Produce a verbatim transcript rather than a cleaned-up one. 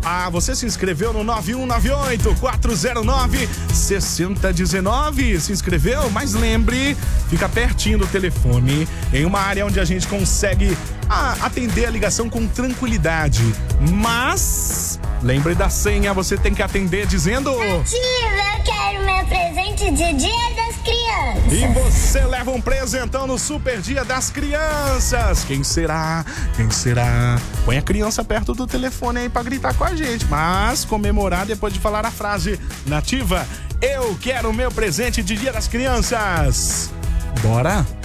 Ah, você se inscreveu no nove um nove oito, quatro zero nove, seis zero um nove. Se inscreveu? Mas lembre, fica pertinho do telefone, em uma área onde a gente consegue ah, atender a ligação com tranquilidade. Mas lembre da senha, você tem que atender dizendo: Ativa, eu quero meu presente de Dia das Crianças. E você leva um presentão no Super Dia das Crianças. Quem será? Quem será? Põe a criança perto do telefone aí pra gritar com a gente, mas comemorar depois de falar a frase nativa: eu quero meu presente de Dia das Crianças. Bora?